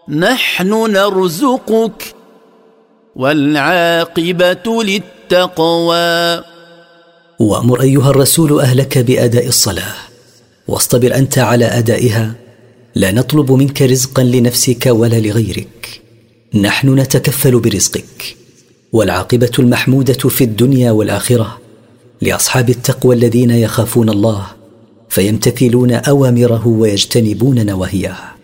نحن نرزقك والعاقبة للتقوى. وأمر أيها الرسول أهلك بأداء الصلاة، واصطبر أنت على أدائها، لا نطلب منك رزقا لنفسك ولا لغيرك، نحن نتكفل برزقك. والعاقبة المحمودة في الدنيا والآخرة لأصحاب التقوى الذين يخافون الله فيمتثلون أوامره ويجتنبون نواهيه.